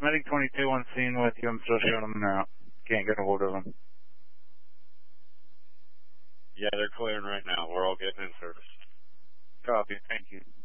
Medic 22 on scene with you. I'm still showing them now. Can't get a hold of them. Yeah, they're clearing right now. We're all getting in service. Copy. Thank you.